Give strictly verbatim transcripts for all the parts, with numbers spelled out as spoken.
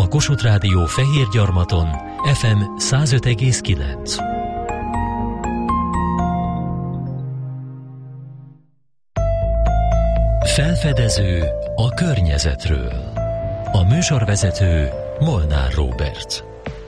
a Kossuth Rádió Fehérgyarmaton ef em száz öt egész kilenc. Felfedező a környezetről. A műsorvezető Molnár Róbert.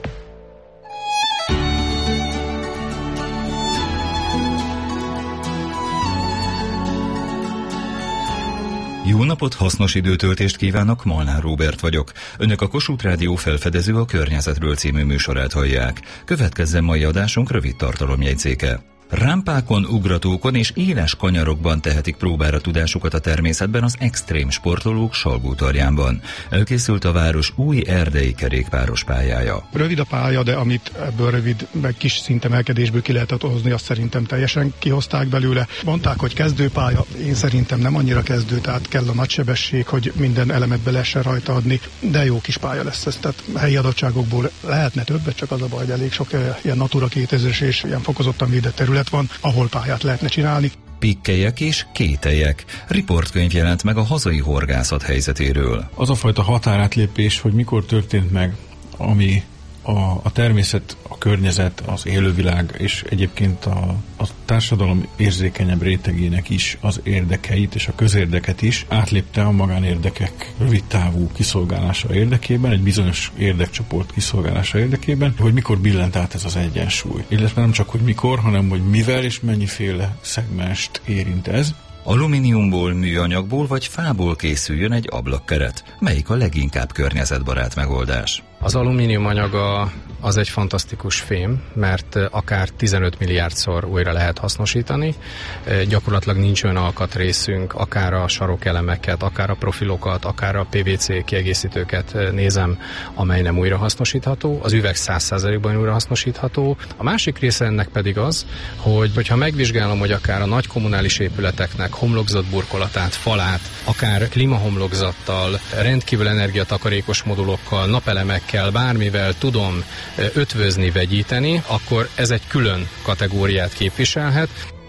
Jó napot, hasznos időtöltést kívánok, Molnár Róbert vagyok. Önök a Kossuth Rádió Felfedező a környezetről című műsorát hallják. Következzen mai adásunk rövid tartalomjegyzéke. Rámpákon, ugratókon és éles kanyarokban tehetik próbára tudásukat a természetben az extrém sportolók Salgótarjánban. Elkészült a város új erdei kerékpáros pályája. Rövid a pálya, de amit ebből rövid, meg kis szintemelkedésből ki lehetett hozni, azt szerintem teljesen kihozták belőle. Mondták, hogy kezdőpálya, én szerintem nem annyira kezdő, tehát kell a nagy sebesség, hogy minden elemet be lehessen rajta adni, de jó kis pálya lesz ez. Tehát helyi adottságokból lehetne többet, csak az a baj, hogy elég sok ilyen Natura kétezres és ilyen fokozottan védett terület van, ahol pályát lehetne csinálni. Pikkelyek és kételyek. Riportkönyv jelent meg a hazai horgászat helyzetéről. Az a fajta határátlépés, hogy mikor történt meg, ami a, a természet, a környezet, az élővilág és egyébként a, a társadalom érzékenyebb rétegének is az érdekeit és a közérdeket is átlépte a magánérdekek rövidtávú kiszolgálása érdekében, egy bizonyos érdekcsoport kiszolgálása érdekében, hogy mikor billent át ez az egyensúly. Illetve nem csak, hogy mikor, hanem hogy mivel és mennyiféle szegmenst érint ez. Alumíniumból, műanyagból vagy fából készüljön egy ablakkeret. Melyik a leginkább környezetbarát megoldás? Az alumínium anyaga az egy fantasztikus fém, mert akár tizenöt milliárdszor újra lehet hasznosítani. Gyakorlatilag nincs olyan alkatrészünk, akár a sarokelemeket, akár a profilokat, akár a pé vé cé kiegészítőket nézem, amely nem újra hasznosítható. Az üveg száz százalékban újra hasznosítható. A másik része ennek pedig az, hogy hogyha megvizsgálom, hogy akár a nagy kommunális épületeknek homlokzat burkolatát, falát, akár klímahomlokzattal, rendkívül energiatakarékos modulokkal, napelemekkel, bármivel tudom ötvözni, vegyíteni, akkor ez egy külön kategóriát képviselhet.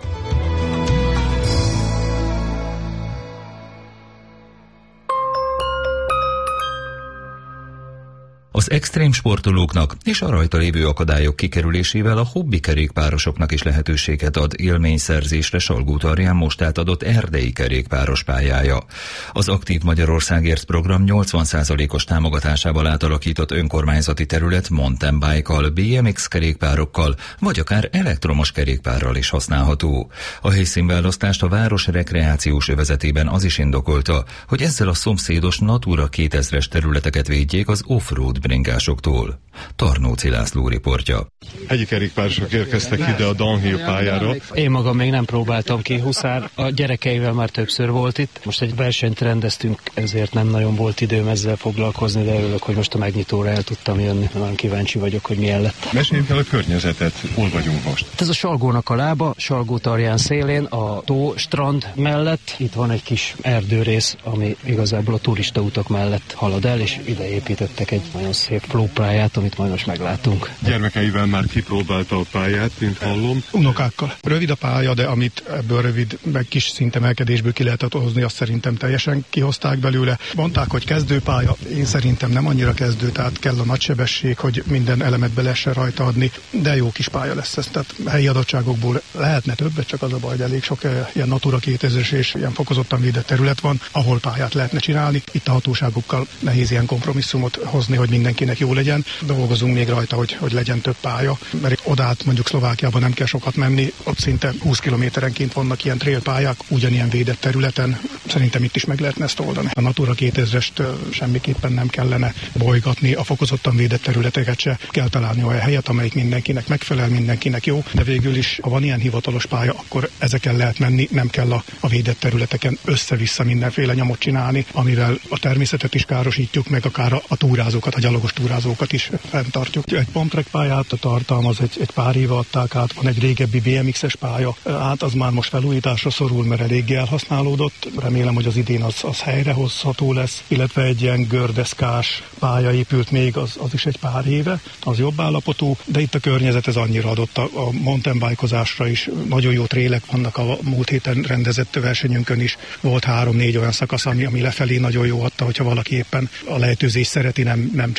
Az extrém sportolóknak és a rajta lévő akadályok kikerülésével a hobbi kerékpárosoknak is lehetőséget ad élményszerzésre Salgótarján most átadott erdei kerékpáros pályája. Az Aktív Magyarországért program nyolcvan százalékos támogatásával átalakított önkormányzati terület mountain bike-kal, bé em iksz kerékpárokkal vagy akár elektromos kerékpárral is használható. A helyszínválasztást a város rekreációs övezetében az is indokolta, hogy ezzel a szomszédos Natura kétezres területeket védjék az off-road bringásoktól. Tarnóci László riportja. Hegyi kerékpárosok érkeztek ide a downhill pályára. Én magam még nem próbáltam ki, Huszár a gyerekeivel már többször volt itt. Most egy versenyt rendeztünk, ezért nem nagyon volt időm ezzel foglalkozni, de örülök, hogy most a megnyitóra el tudtam jönni. Nagyon kíváncsi vagyok, hogy milyen lett. Meséljünk el a környezetet. Hol vagyunk most? Ez a Salgónak a lába, Salgótarján szélén, a tó strand mellett. Itt van egy kis erdőrész, ami igazából a turistautak mellett halad el, és ide építettek egy nagyon szép flópályát, amit majd most meglátunk. Gyermekeivel már kipróbálta a pályát, mint hallom. Unokákkal. Rövid a pálya, de amit ebből rövid, meg kis szintemelkedésből ki lehetett hozni, azt szerintem teljesen kihozták belőle. Mondták, hogy kezdőpálya, én szerintem nem annyira kezdő, tehát kell a nagy sebesség, hogy minden elemet be lehessen rajta adni, de jó kis pálya lesz ez. Tehát helyi adottságokból lehetne többet, csak az a baj, hogy elég sok ilyen Natura kétezres és ilyen fokozottan védett terület van, ahol pályát lehetne csinálni. Itt a hatóságokkal nehéz ilyen kompromisszumot hozni, hogy mindenkinek jó legyen. Dolgozunk még rajta, hogy, hogy legyen több pálya, mert odát mondjuk Szlovákiában nem kell sokat menni, ott szinte húsz kilométerenként vannak ilyen trailpályák, ugyanilyen védett területen. Szerintem itt is meg lehetne ezt oldani. A Natura kétezrest semmiképpen nem kellene bolygatni, a fokozottan védett területeket se kell találni olyan helyet, amelyik mindenkinek megfelel, mindenkinek jó, de végül is, ha van ilyen hivatalos pálya, akkor ezeken lehet menni, nem kell a, a védett területeken össze-vissza mindenféle nyomot csinálni, amivel a természetet is károsítjuk, meg akár a, a túrázókat, a gyalogos túrázókat is fenntartjuk. Egy pumptrack pályát tartalmaz, egy, egy pár éve adták át, van egy régebbi bé em iksz-es pálya, át az már most felújításra szorul, mert eléggé elhasználódott. Remélem, hogy az idén az, az helyrehozható lesz, illetve egy ilyen gördeszkás pálya épült még, az, az is egy pár éve, az jobb állapotú, de itt a környezet ez annyira adott a, a mountain bike-ozásra is. Nagyon jó trélek vannak, a múlt héten rendezett versenyünkön is volt három-négy olyan szakasz, ami, ami lefelé nagyon jó adta, hogyha valaki éppen a lehetőzést szereti, nem, nem csak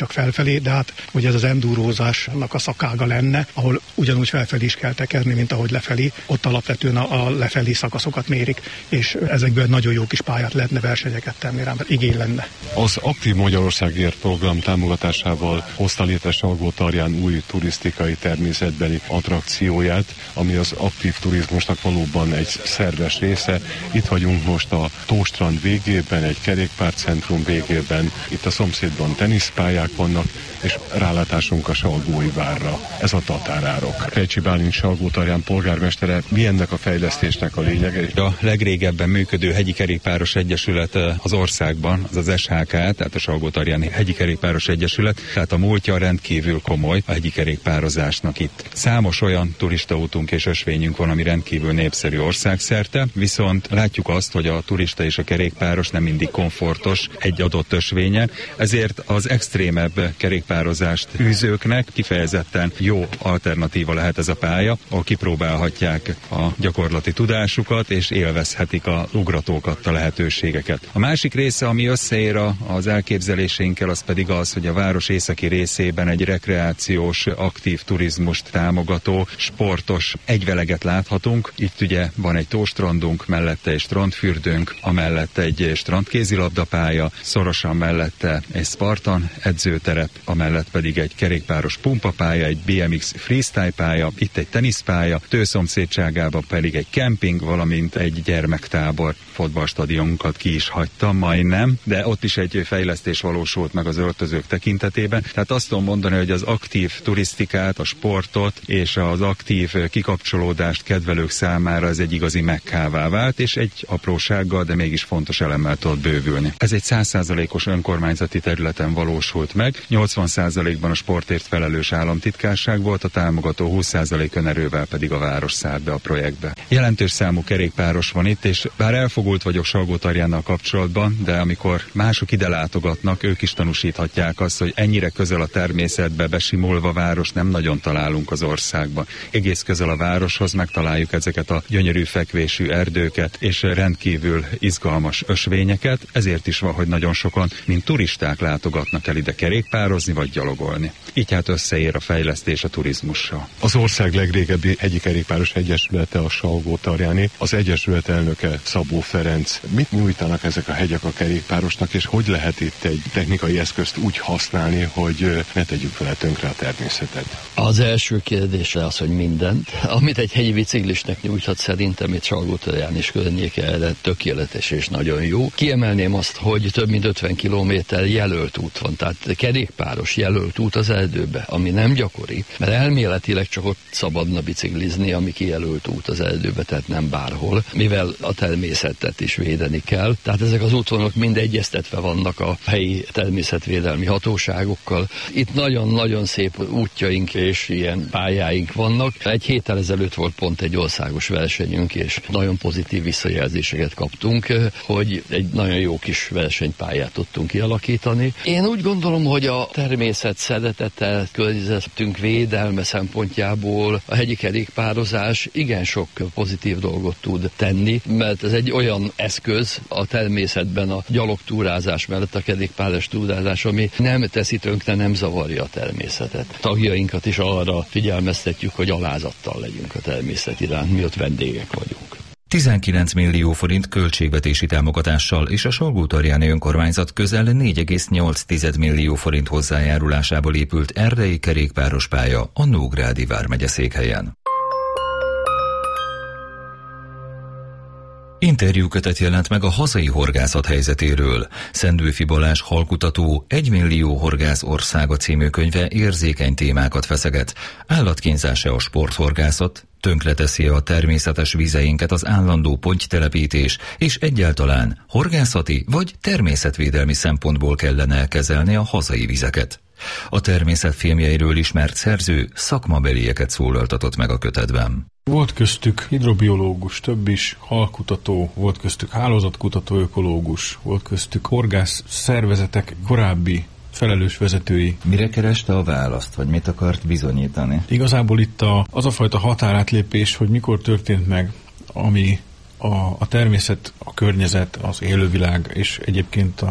csak felfelé, de hát ugye ez az endurózásnak a szakága lenne, ahol ugyanúgy felfelé is kell tekerni, mint ahogy lefelé. Ott alapvetően a, a lefelé szakaszokat mérik, és ezekből nagyon jó kis pályát lehetne, versenyeket tenni rá, mert igény lenne. Az Aktív Magyarországért program támogatásával hozta létre Salgótarján új turisztikai természetbeli attrakcióját, ami az aktív turizmusnak valóban egy szerves része. Itt vagyunk most a Tóstrand végében, egy kerékpárcentrum végében, itt a szomszédban teniszpályák vannak, és rálátásunk a Salgói várra. Ez a Tatárárok. Krejcsi Bálint Salgótarján polgármestere, mi ennek a fejlesztésnek a lényege? A legrégebben működő hegyi kerékpáros egyesület az országban, az az es há ká, tehát a Salgótarjáni Hegyi Kerékpáros Egyesület, tehát a múltja rendkívül komoly a hegyi kerékpározásnak itt. Számos olyan turistaútunk és ösvényünk van, ami rendkívül népszerű országszerte, viszont látjuk azt, hogy a turista és a kerékpáros nem mindig komfortos egy adott ösvényen, ezért az extrémebb kerékpározást űzőknek kifejezetten jó alternatíva lehet ez a pálya, ahol kipróbálhatják a gyakorlati tudásukat és élvezhetik a ugratókat, a lehetőségeket. A másik része, ami összeér az elképzeléseinkkel, az pedig az, hogy a város északi részében egy rekreációs, aktív turizmust támogató, sportos egyveleget láthatunk. Itt ugye van egy tóstrandunk, mellette egy strandfürdőnk, amellett egy strandkézilabdapálya, szorosan mellette egy Spartan edzőterep, amellett pedig egy kerékpáros pumpapálya, egy bé em iksz freestyle pálya, itt egy teniszpálya, tőszomszédságában pedig egy kemping, valamint egy gyermektábor. Fotballstadionunkat ki is hagytam majdnem, de ott is egy fejlesztés valósult meg az öltözők tekintetében. Tehát azt tudom mondani, hogy az aktív turisztikát, a sportot és az aktív kikapcsolódást kedvelők számára ez egy igazi mekkává vált, és egy aprósággal, de mégis fontos elemmel tudott bővülni. Ez egy száz százalékos önkormányzati területen valósult meg, nyolcvan százalékban a sportért felelős államtitkárság volt, a támogató húsz százalék önerővel pedig a város szállt be a projektbe. Jelentős számú kerékpáros van itt, és bár elfogult vagyok Salgótarjánnal kapcsolatban, de amikor mások ide látogatnak, ők is tanúsíthatják azt, hogy ennyire közel a természetbe besimulva város nem nagyon találunk az országban. Egész közel a városhoz megtaláljuk ezeket a gyönyörű fekvésű erdőket és rendkívül izgalmas ösvényeket, ezért is van, hogy nagyon sokan, mint turisták látogatnak el ide kerékpározni vagy gyalogolni. Így hát összeér a fejlesztés a turizmussal. Az ország legrégebbi hegyi kerékpáros egyesülete a Salgótarjáni, az egyesület elnöke Szabó Ferenc. Mit nyújtanak ezek a hegyek a kerékpárosnak, és hogy lehet itt egy technikai eszközt úgy használni, hogy ne tegyük vele tönkre a természetet? Az első kérdésre az, hogy mindent. Amit egy hegyi biciklisnek nyújthat, szerintem itt Salgótarján is környéke erre tökéletes és nagyon jó. Kiemelném azt, hogy több mint ötven kilométer jelölt út van, tehát kerékpáros jelölt út az erdőbe, ami nem gyakori, mert elméletileg csak ott szabadna biciklizni, ami kijelölt út az erdőbe, tehát nem bárhol, mivel a természetet is védeni kell. Tehát ezek az útvonalak mind egyeztetve vannak a helyi természetvédelmi hatóságokkal. Itt nagyon-nagyon szép útjaink és ilyen pályáink vannak. Egy héttel ezelőtt volt pont egy országos versenyünk, és nagyon pozitív visszajelzéseket kaptunk, hogy egy nagyon jó kis versenypályát tudtunk kialakítani. Én úgy gondolom, hogy a természet szeretete, környezetünk védelme szempontjából a hegyi kerékpározás igen sok pozitív dolgot tud tenni, mert ez egy olyan eszköz a természetben a gyalogtúrázás mellett a kerékpáros túrázás, ami nem teszi tönkre, nem zavarja a természetet. Tagjainkat is arra figyelmeztetjük, hogy alázattal legyünk a természet iránt, mi ott vendégek vagyunk. tizenkilenc millió forint költségvetési támogatással és a Salgótarjáni önkormányzat közel négy egész nyolc millió forint hozzájárulásából épült erdei kerékpáros pálya a Nógrádi vármegye székhelyen. Interjúkötet jelent meg a hazai horgászat helyzetéről. Szendőfi Balázs halkutató Egy millió horgász országa című könyve érzékeny témákat feszeget. Állatkínzása a sporthorgászat, tönkreteszi a természetes vizeinket az állandó pontytelepítés, és egyáltalán horgászati vagy természetvédelmi szempontból kellene elkezelni a hazai vizeket. A természet filmjeiről ismert szerző szakmabelieket szólaltatott meg a kötetben. Volt köztük hidrobiológus, több is, halkutató, volt köztük hálózatkutató, ökológus, volt köztük horgász szervezetek korábbi felelős vezetői. Mire kereste a választ, vagy mit akart bizonyítani? Igazából itt a, az a fajta határátlépés, hogy mikor történt meg, ami a, a természet, a környezet, az élővilág és egyébként a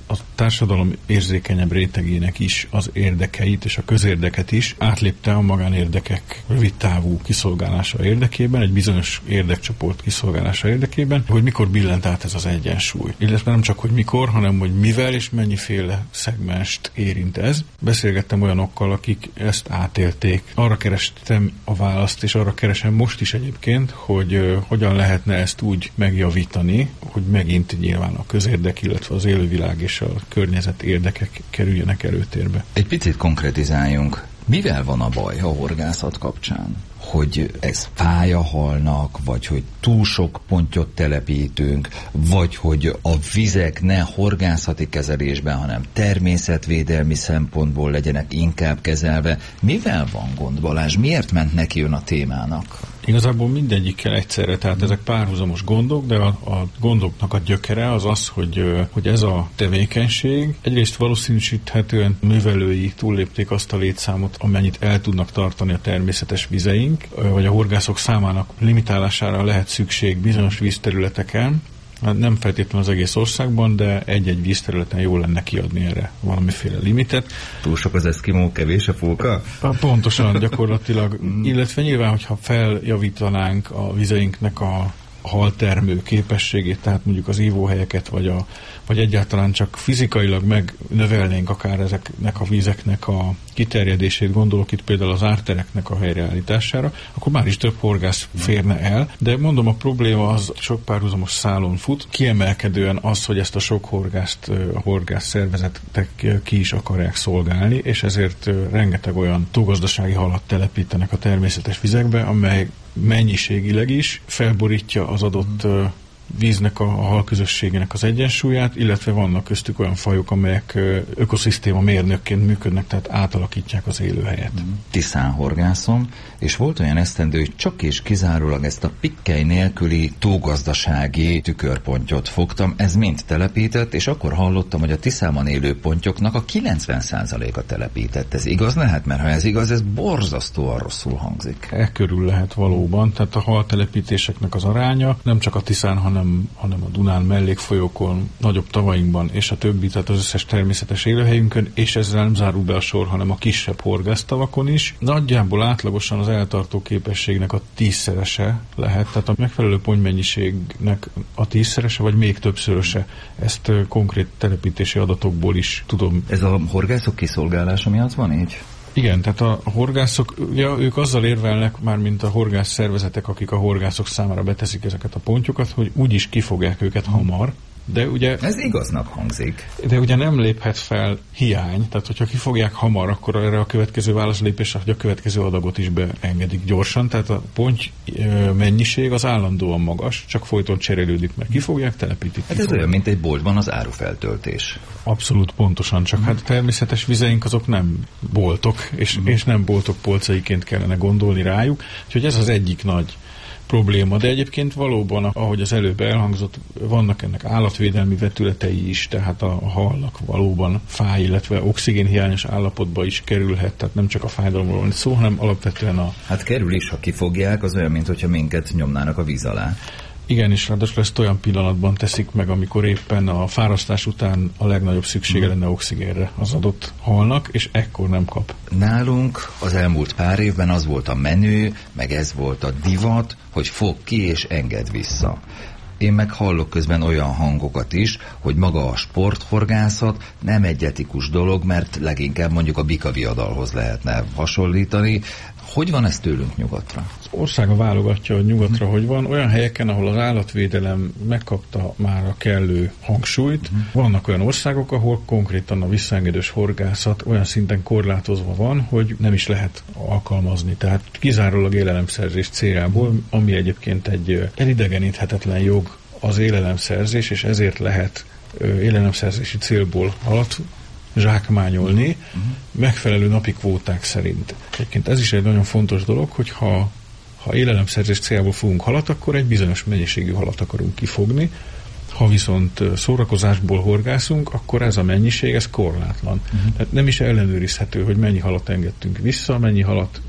a társadalom érzékenyebb rétegének is az érdekeit és a közérdeket is átlépte a magánérdekek rövidtávú kiszolgálása érdekében, egy bizonyos érdekcsoport kiszolgálása érdekében, hogy mikor billent át ez az egyensúly. Illetve nem csak, hogy mikor, hanem, hogy mivel és mennyiféle szegmenst érint ez. Beszélgettem olyanokkal, akik ezt átélték. Arra kerestem a választ, és arra keresem most is egyébként, hogy uh, hogyan lehetne ezt úgy megjavítani, hogy megint nyilván a közérdek, illetve az élővilág és a környezet érdekek kerüljenek előtérbe. Egy picit konkretizáljunk. Mivel van a baj a horgászat kapcsán? Hogy ez pályahalnak, vagy hogy túl sok pontyot telepítünk, vagy hogy a vizek ne horgászati kezelésben, hanem természetvédelmi szempontból legyenek inkább kezelve. Mivel van gond, Balázs? Miért ment neki ön a témának? Igazából mindegyikkel egyszerre, tehát ezek párhuzamos gondok, de a, a gondoknak a gyökere az az, hogy, hogy ez a tevékenység egyrészt valószínűsíthetően művelői túllépték azt a létszámot, amennyit el tudnak tartani a természetes vizeink, vagy a horgászok számának limitálására lehet szükség bizonyos vízterületeken, nem feltétlenül az egész országban, de egy-egy vízterületen jól lenne kiadni erre valamiféle limitet. Túl sok az eszkimó, kevés a fóka? Pontosan, gyakorlatilag. Illetve nyilván, hogyha feljavítanánk a vizeinknek a haltermő képességét, tehát mondjuk az ívóhelyeket, vagy, a, vagy egyáltalán csak fizikailag megnövelnénk akár ezeknek a vízeknek a kiterjedését, gondolok itt például az ártereknek a helyreállítására, akkor már is több horgász férne el, de mondom, a probléma az sok párhuzamos szálon fut, kiemelkedően az, hogy ezt a sok horgászt a horgász szervezetek ki is akarják szolgálni, és ezért rengeteg olyan tógazdasági halat telepítenek a természetes vizekbe, amely mennyiségileg is felborítja az adott víznek, a, a halközösségének az egyensúlyát, illetve vannak köztük olyan fajok, amelyek ökoszisztéma mérnökként működnek, tehát átalakítják az élőhelyet. Tiszán horgászom, és volt olyan esztendő, hogy csak és kizárólag ezt a pikkely nélküli tógazdasági tükörpontyot fogtam, ez mind telepített, és akkor hallottam, hogy a Tiszában élő pontyoknak a kilencven százaléka telepített. Ez igaz lehet? Mert ha ez igaz, ez borzasztóan rosszul hangzik. E körül lehet valóban, tehát a haltelepítéseknek az aránya nem csak a Tiszán, hanem hanem, hanem a Dunán mellékfolyókon, nagyobb tavainkban, és a többi, tehát az összes természetes élőhelyünkön, és ezzel nem zárul be a sor, hanem a kisebb horgásztavakon is. Nagyjából átlagosan az eltartó képességnek a tízszerese lehet, tehát a megfelelő ponymennyiségnek a tízszerese, vagy még többszöröse. Ezt konkrét telepítési adatokból is tudom. Ez a horgászok kiszolgálása miatt van így? Igen, tehát a horgászok, ja, ők azzal érvelnek, már mint a horgász szervezetek, akik a horgászok számára beteszik ezeket a pontyokat, hogy úgyis kifogják őket hamar, de ugye... Ez igaznak hangzik. De ugye nem léphet fel hiány, tehát hogyha kifogják hamar, akkor erre a következő válaszlépés, hogy a következő adagot is beengedik gyorsan, tehát a ponty mennyiség az állandóan magas, csak folyton cserélődik, mert kifogják, telepítik. Hát ez olyan, mint egy boltban az árufeltöltés. Abszolút pontosan, csak hát természetes vizeink azok nem boltok, és, és nem boltok polcaiként kellene gondolni rájuk, úgyhogy ez az egyik nagy probléma, de egyébként valóban, ahogy az előbb elhangzott, vannak ennek állatvédelmi vetületei is, tehát a halnak valóban fáj, illetve oxigénhiányos állapotba is kerülhet, tehát nem csak a fájdalomról van szó, hanem alapvetően a... Hát kerül is, ha kifogják, az olyan, mint hogyha minket nyomnának a víz alá. Igen, és ráadásul ezt olyan pillanatban teszik meg, amikor éppen a fárasztás után a legnagyobb szüksége lenne oxigénre az adott halnak, és ekkor nem kap. Nálunk az elmúlt pár évben az volt a menő, meg ez volt a divat, hogy fog ki és enged vissza. Én meg hallok közben olyan hangokat is, hogy maga a sporthorgászat nem egy etikus dolog, mert leginkább mondjuk a bikaviadalhoz lehetne hasonlítani. Hogy van ez tőlünk nyugatra? Az országa válogatja, hogy nyugatra hogy van. Olyan helyeken, ahol az állatvédelem megkapta már a kellő hangsúlyt, uh-huh. vannak olyan országok, ahol konkrétan a visszaengedős horgászat olyan szinten korlátozva van, hogy nem is lehet alkalmazni. Tehát kizárólag élelemszerzés céljából, ami egyébként egy elidegeníthetetlen jog az élelemszerzés, és ezért lehet élelemszerzési célból halat zsákmányolni, uh-huh. megfelelő napi kvóták szerint. Egyébként ez is egy nagyon fontos dolog, hogy ha, ha élelemszerzés céljából fogunk halat, akkor egy bizonyos mennyiségű halat akarunk kifogni. Ha viszont szórakozásból horgászunk, akkor ez a mennyiség, ez korlátlan. Uh-huh. Tehát nem is ellenőrizhető, hogy mennyi halat engedtünk vissza, mennyi halat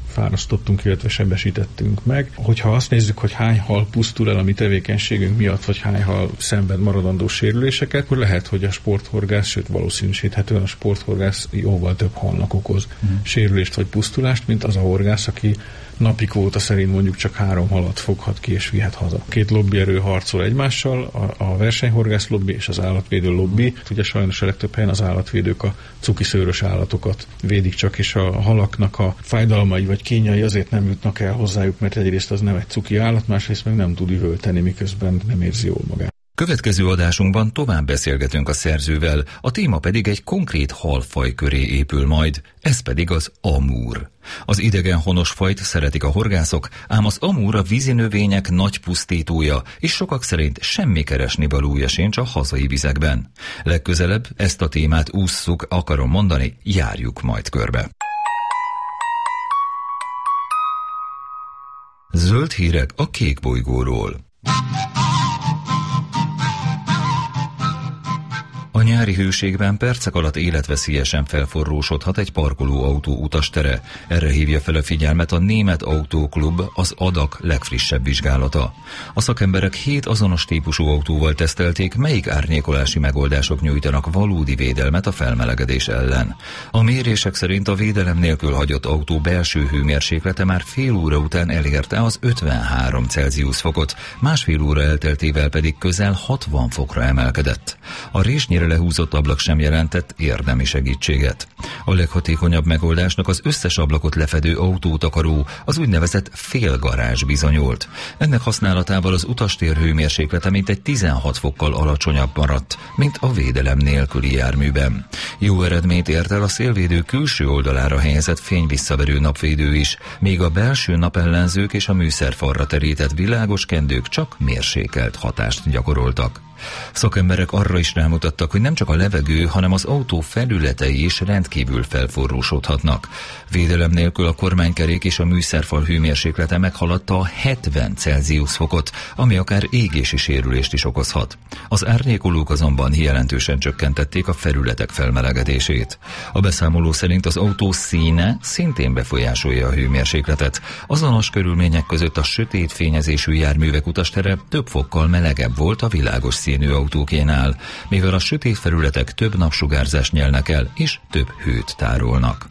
fárasztottunk, illetve sebesítettünk meg. Hogyha azt nézzük, hogy hány hal pusztul el a mi tevékenységünk miatt, vagy hány hal szenved maradandó sérüléseket, akkor lehet, hogy a sporthorgász, sőt valószínűsíthetően a sporthorgász jóval több halnak okoz mm. sérülést vagy pusztulást, mint az a horgász, aki napi kvóta szerint mondjuk csak három halat foghat ki és vihet haza. Két lobbyerő harcol egymással, a, a versenyhorgász lobby és az állatvédő lobby. Ugye sajnos a legtöbb helyen az állatvédők a cukiszőrös állatokat védik csak, és a halaknak a fájdalmai vagy kényai azért nem jutnak el hozzájuk, mert egyrészt az nem egy cuki állat, másrészt meg nem tud üvölteni, miközben nem érzi jól magát. Következő adásunkban tovább beszélgetünk a szerzővel, a téma pedig egy konkrét halfaj köré épül majd, ez pedig az amúr. Az idegen honos fajt szeretik a horgászok, ám az amúr a vízinövények nagy pusztítója, és sokak szerint semmi keresnivalója sincs a hazai vizekben. Legközelebb ezt a témát ússzuk, akarom mondani, járjuk majd körbe. Zöld hírek a kék bolygóról. A nyári hőségben percek alatt életveszélyesen felforrósodhat egy parkolóautó utastere. Erre hívja fel a figyelmet a Német Autóklub, az á dé á ká legfrissebb vizsgálata. A szakemberek hét azonos típusú autóval tesztelték, melyik árnyékolási megoldások nyújtanak valódi védelmet a felmelegedés ellen. A mérések szerint a védelem nélkül hagyott autó belső hőmérséklete már fél óra után elérte az ötvenhárom Celsius fokot, másfél óra elteltével pedig közel hatvan fokra emelkedett. A résnyire lehúzott ablak sem jelentett érdemi segítséget. A leghatékonyabb megoldásnak az összes ablakot lefedő autótakaró, az úgynevezett félgarázs bizonyult. Ennek használatával az utastér hőmérséklete mintegy tizenhat fokkal alacsonyabb maradt, mint a védelem nélküli járműben. Jó eredményt ért el a szélvédő külső oldalára helyezett fényvisszaverő napvédő is, míg a belső napellenzők és a műszerfalra terített világos kendők csak mérsékelt hatást gyakoroltak. Szakemberek arra is rámutattak, hogy nem csak a levegő, hanem az autó felületei is rendkívül felforrósodhatnak. Védelem nélkül a kormánykerék és a műszerfal hőmérséklete meghaladta a hetven Celsius fokot, ami akár égési sérülést is okozhat. Az árnyékolók azonban jelentősen csökkentették a felületek felmelegedését. A beszámoló szerint az autó színe szintén befolyásolja a hőmérsékletet. Azonos körülmények között a sötét fényezésű járművek utastere több fokkal melegebb volt a világos színű autókénál, mivel a sötét felületek több napsugárzást nyelnek el, és több hőt tárolnak.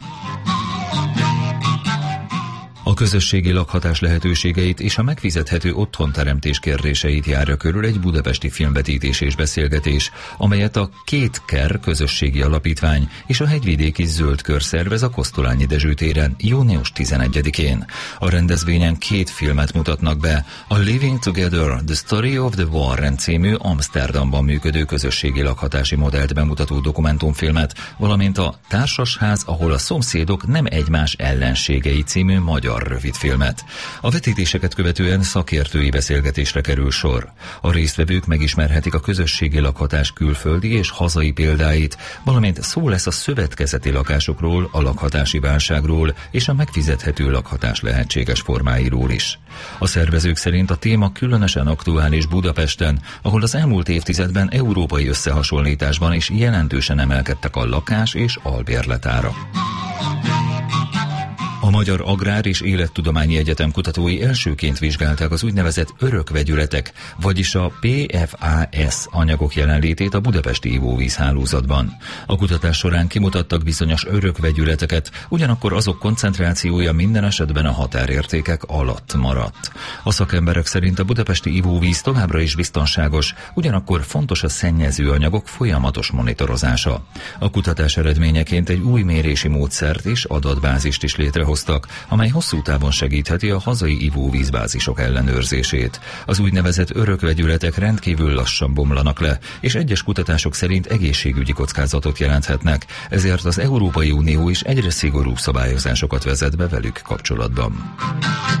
A közösségi lakhatás lehetőségeit és a megfizethető otthonteremtés kérdéseit járja körül egy budapesti filmvetítés és beszélgetés, amelyet a Két Ker közösségi alapítvány és a Hegyvidéki Zöld Kör szervez a Kosztolányi Dezső téren június tizenegyedikén. A rendezvényen két filmet mutatnak be, a Living Together, The Story of the Warren című Amsterdamban működő közösségi lakhatási modellt bemutató dokumentumfilmet, valamint a Társasház, ahol a szomszédok nem egymás ellenségei című magyar rövidfilmet. A vetítéseket követően szakértői beszélgetésre kerül sor. A résztvevők megismerhetik a közösségi lakhatás külföldi és hazai példáit, valamint szó lesz a szövetkezeti lakásokról, a lakhatási válságról és a megfizethető lakhatás lehetséges formáiról is. A szervezők szerint a téma különösen aktuális Budapesten, ahol az elmúlt évtizedben európai összehasonlításban is jelentősen emelkedtek a lakás és albérletára. A Magyar Agrár és Élettudományi Egyetem kutatói elsőként vizsgálták az úgynevezett örökvegyületek, vagyis a pé ef á es anyagok jelenlétét a budapesti ivóvízhálózatban. A kutatás során kimutattak bizonyos örökvegyületeket, ugyanakkor azok koncentrációja minden esetben a határértékek alatt maradt. A szakemberek szerint a budapesti ivóvíz továbbra is biztonságos, ugyanakkor fontos a szennyező anyagok folyamatos monitorozása. A kutatás eredményeként egy új mérési módszert és adatbázist is létrehoztak, amely hosszú távon segítheti a hazai ivóvízbázisok ellenőrzését. Az úgynevezett örökvegyületek rendkívül lassan bomlanak le, és egyes kutatások szerint egészségügyi kockázatot jelenthetnek, ezért az Európai Unió is egyre szigorúbb szabályozásokat vezet be velük kapcsolatban.